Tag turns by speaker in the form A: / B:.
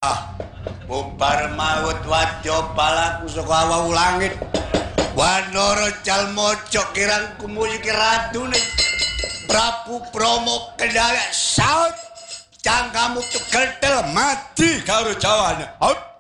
A: Bubar maut wadya balaku saka awawu langit. Wanara Jalmaja kirang kumuyuki radune. Prabu Brahma kendhali saut cangkamu tegel mati karo jawane.